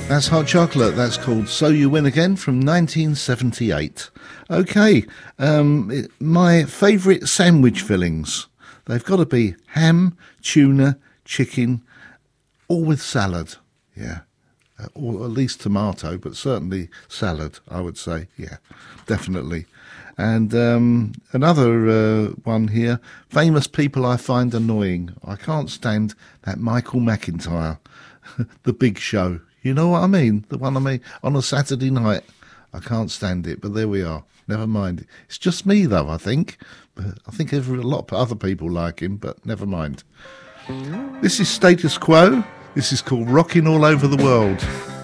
That's Hot Chocolate. That's called So You Win Again from 1978. Okay, my favourite sandwich fillings. They've got to be ham, tuna, chicken, all with salad. Yeah, or at least tomato, but certainly salad, I would say. Yeah, definitely. And another one here, famous people I find annoying. I can't stand that Michael McIntyre, The Big Show. You know what I mean? The one I mean on a Saturday night. I can't stand it, but there we are. Never mind. It's just me, though, I think. But I think a lot of other people like him, but never mind. This is Status Quo. This is called Rockin' All Over the World.